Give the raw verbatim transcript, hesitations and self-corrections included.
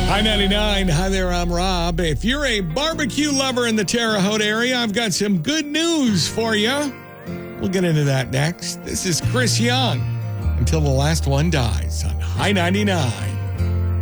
Hi ninety-nine. Hi there, I'm Rob. If you're a barbecue lover in the Terre Haute area, I've got some good news for you. We'll get into that next. This is Chris Young. Until the last one dies on Hi ninety-nine.